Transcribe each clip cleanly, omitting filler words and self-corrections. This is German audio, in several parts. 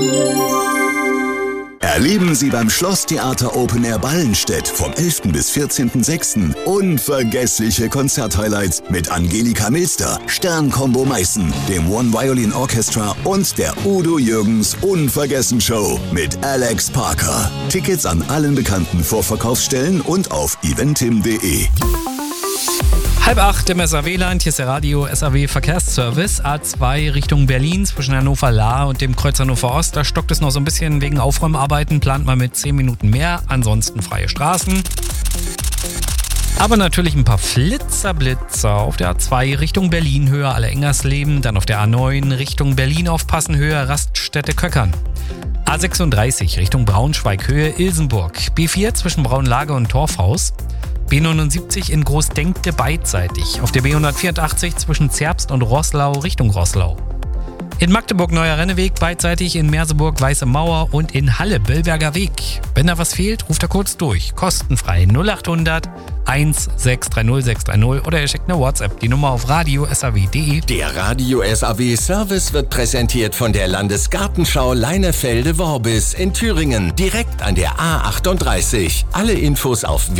Erleben Sie beim Schlosstheater Open Air Ballenstedt vom 11. bis 14.06. unvergessliche Konzerthighlights mit Angelika Milster, Stern-Combo Meißen, dem One Violin Orchestra und der Udo Jürgens Unvergessen-Show mit Alex Parker. Tickets an allen bekannten Vorverkaufsstellen und auf eventim.de. 7:30 im SAW-Land, hier ist der Radio SAW Verkehrsservice. A2 Richtung Berlin zwischen Hannover-Laa und dem Kreuz Hannover Ost. Da stockt es noch so ein bisschen wegen Aufräumarbeiten. Plant mal mit 10 Minuten mehr. Ansonsten freie Straßen. Aber natürlich ein paar Blitzer auf der A2 Richtung Berlin, Höhe Alle-Engersleben. Dann auf der A9 Richtung Berlin aufpassen, Höhe Raststätte Köckern. A36 Richtung Braunschweig, Höhe Ilsenburg. B4 zwischen Braunlage und Torfhaus. B79 in Großdenkte beidseitig. Auf der B184 zwischen Zerbst und Roßlau Richtung Roßlau. In Magdeburg Neuer Renneweg beidseitig, in Merseburg Weiße Mauer und in Halle Bellberger Weg. Wenn da was fehlt, ruft er kurz durch. Kostenfrei 0800 1630 630 oder ihr schickt eine WhatsApp. Die Nummer auf radio.saw.de. Der Radio SAW Service wird präsentiert von der Landesgartenschau Leinefelde-Worbis in Thüringen, direkt an der A38. Alle Infos auf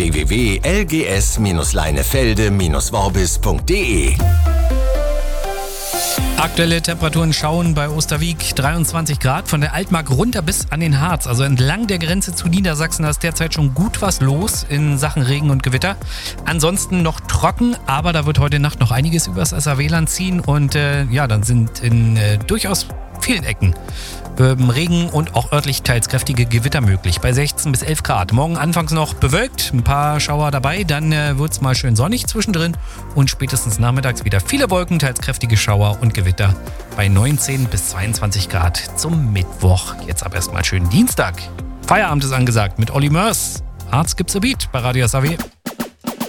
www.lgs-leinefelde-worbis.de. Aktuelle Temperaturen schauen bei Osterwieck 23 Grad, von der Altmark runter bis an den Harz. Also entlang der Grenze zu Niedersachsen, da ist derzeit schon gut was los in Sachen Regen und Gewitter. Ansonsten noch trocken, aber da wird heute Nacht noch einiges übers SAW-Land ziehen. Und dann sind in durchaus vielen Ecken Regen und auch örtlich teils kräftige Gewitter möglich. Bei 16 bis 11 Grad. Morgen anfangs noch bewölkt, ein paar Schauer dabei. Dann wird es mal schön sonnig zwischendrin. Und spätestens nachmittags wieder viele Wolken, teils kräftige Schauer und Gewitter. Bei 19 bis 22 Grad zum Mittwoch. Jetzt aber erstmal schönen Dienstag. Feierabend ist angesagt mit Olli Mörs. Harz gibt's a Beat bei Radio SAW.